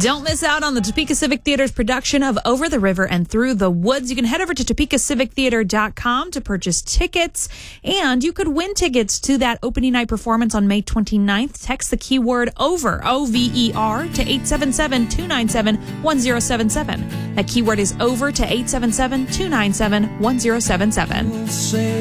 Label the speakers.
Speaker 1: Don't miss out on the Topeka Civic Theater's production of Over the River and Through the Woods. You can head over to topekacivictheater.com to purchase tickets, and you could win tickets to that opening night performance on May 29th. Text the keyword OVER, O-V-E-R, to 877-297-1077. That keyword is OVER to 877-297-1077.